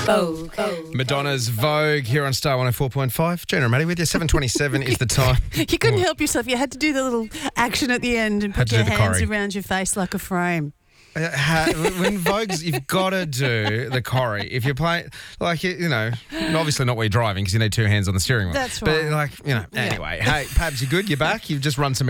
Madonna's Vogue here on Star 104.5. Gina and Maddie with you. 7:27 is the time. You couldn't help yourself. You had to do the little action at the end and put your hands around your face like a frame. When Vogue's, you've got to do the choreo. If you're playing, like, you know, obviously not while you're driving because you need two hands on the steering wheel. That's right. But, like, you know, anyway. Hey, Pabs, you good? You're back? You've just run some